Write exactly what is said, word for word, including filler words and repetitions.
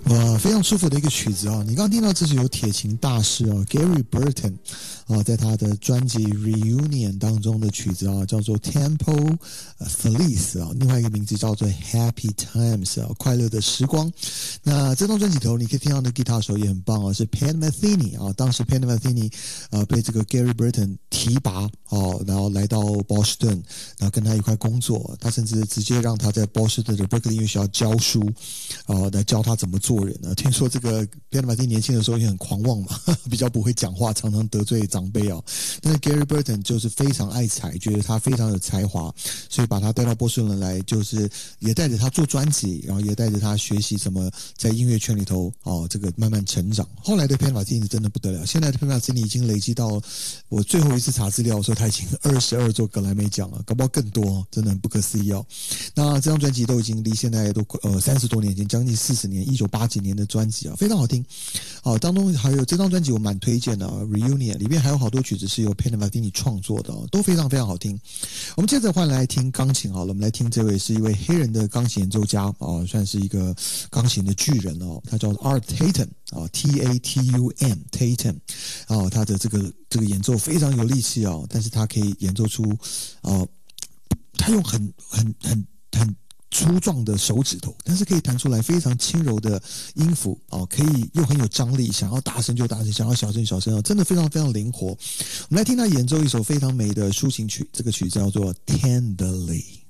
哇，非常舒服的一个曲子啊！你刚刚听到这是由铁琴大师啊 Gary Burton 啊，在他的专辑 Reunion 当中的曲子啊，叫做 Tempo Feliz 啊，另外一个名字叫做 Happy Times 啊，快乐的时光。那这张专辑头你可以听到的吉他手也很棒啊，是 Pat Metheny 啊，当时 Pat Metheny 啊被这个 Gary Burton 提拔哦，然后来到波士顿，然后跟他一块工作，他甚至直接让他在波士顿的 Berkeley 音乐学校教书啊，来教他怎么做人啊。听说这个 Pat Metheny 年轻的时候也很狂妄嘛，比较不会讲话，常常得罪长辈啊。但是 Gary Burton 就是非常爱才，觉得他非常有才华，所以把他带到波士顿来，就是也带着他做专辑，然后也带着他学习怎么在音乐圈里头哦，这个慢慢成长。后来的 Pat Metheny 真的不得了，现在的 Pat Metheny 已经累积到我最后一次查资料的时候，他已经二十二座格莱美奖了，搞不好更多，真的很不可思议哦。那这张专辑都已经离现在都呃三十多年前，将近四十年，一九八几年的专辑啊，非常好听。哦，当中还有这张专辑我蛮推荐的、啊、Reunion 里面还有好多曲子是由 Pat Metheny 创作的、哦，都非常非常好听。我们接着换来听钢琴好了，我们来听这位是一位黑人的钢琴演奏家哦，算是一个钢琴的巨人哦，他叫 Art Tatum 啊 ，T A T U M Tatum 哦，他的这个这个演奏非常有力气哦，但是他可以演奏出哦，他用很很很很粗壮的手指头，但是可以弹出来非常轻柔的音符哦，可以又很有张力，想要大声就大声，想要小声就小声哦，真的非常非常灵活。我们来听他演奏一首非常美的抒情曲，这个曲叫做《Tenderly》。